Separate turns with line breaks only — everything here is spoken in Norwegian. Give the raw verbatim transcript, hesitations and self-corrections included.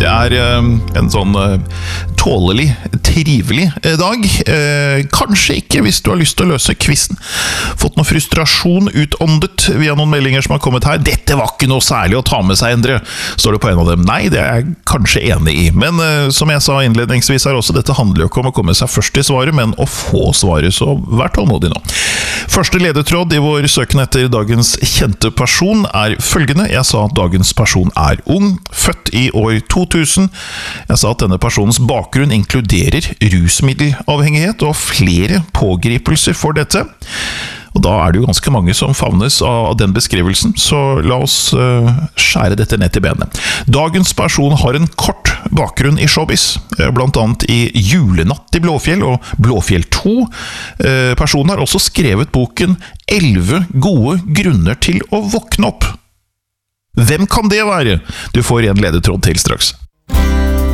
Det er en sånn tålelig, trivelig dag. Kanskje ikke hvis du har lyst til å løse quizen. Fått noe frustrasjon utåndet via noen meldinger som har kommet her. Dette var ikke noe særlig å ta med seg, Endre, står det på en av dem. Nei, det er jeg kanskje enig i. Men som jeg sa innledningsvis her også, dette handler jo ikke om å komme seg først i svaret, men å få svaret, så vær tålmodig nå. Første ledetråd i vår søken etter dagens kjente person er følgende. Jeg sa at dagens person er ung, født i år to tusen. Jeg sa at denne personens bakgrunn inkluderer rusmiddelavhengighet og flere pågripelser for dette. Og da er det jo ganske mange som favnes av den beskrivelsen, så la oss uh, skjære dette ned til benet. Dagens person har en kort bakgrunn i showbiz, blant annet i Julenatt i Blåfjell og Blåfjell to. Uh, personen har også skrevet boken elleve gode grunner til å våkne opp. Hvem kan det være? Du får en ledetråd til straks.